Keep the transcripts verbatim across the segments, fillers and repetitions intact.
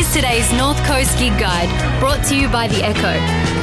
Here's today's North Coast Gig Guide, brought to you by The Echo.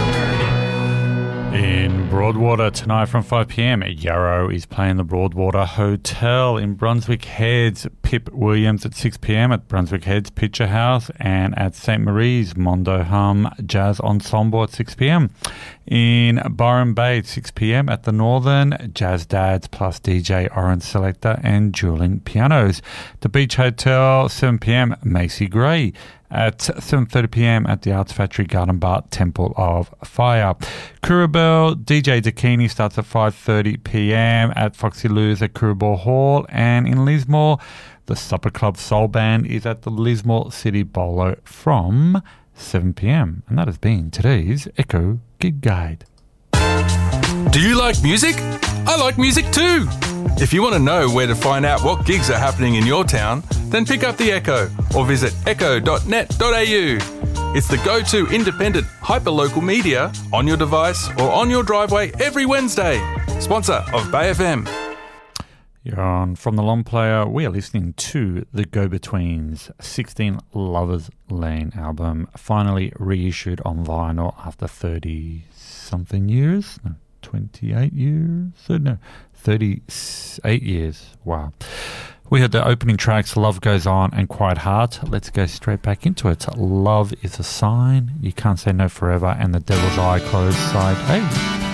In Broadwater tonight from five p.m, Yarrow is playing the Broadwater Hotel. In Brunswick Heads, Pip Williams at six p.m. at Brunswick Heads Picture House, and at Saint Marie's, Mondo Hum Jazz Ensemble at six p.m. In Byron Bay at six p.m. at the Northern, Jazz Dads plus D J Orange Selector and dueling pianos. The Beach Hotel, seven p.m, Macy Gray. At seven thirty p.m. at the Arts Factory Garden Bar, Temple of Fire. Kurrabell, D J Dakini starts at five thirty p.m. at Foxy Lou's at Kurrabell Hall. And in Lismore, the Supper Club Soul Band is at the Lismore City Bolo from seven p.m. And that has been today's Echo Gig Guide. Do you like music? I like music too. If you want to know where to find out what gigs are happening in your town, then pick up The Echo or visit echo dot net dot a u. It's the go-to independent hyperlocal media on your device or on your driveway every Wednesday. Sponsor of Bay F M. You're on From the Long Player. We are listening to The Go-Betweens' sixteen Lovers Lane album, finally reissued on vinyl after thirty-something years. No, twenty-eight years? No, thirty-eight years. Wow. We heard the opening tracks, Love Goes On and Quiet Heart. Let's go straight back into it. Love is a Sign, You Can't Say No Forever, and The Devil's Eye Closed side A.